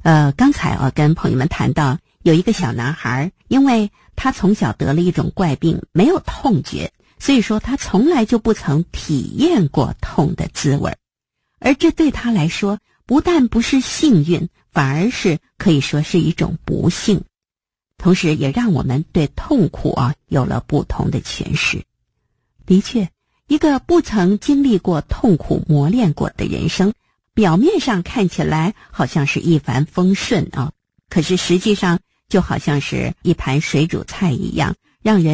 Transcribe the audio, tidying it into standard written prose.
刚才跟朋友们谈到有一个小男孩，因为他从小得了一种怪病，没有痛觉，所以说他从来就不曾体验过痛的滋味，而这对他来说不但不是幸运，反而是可以说是一种不幸，同时也让我们对痛苦有了不同的诠释。的确，一个不曾经历过痛苦磨练过的人生，表面上看起来好像是一帆风顺可是实际上就好像是一盘水煮菜一样，让人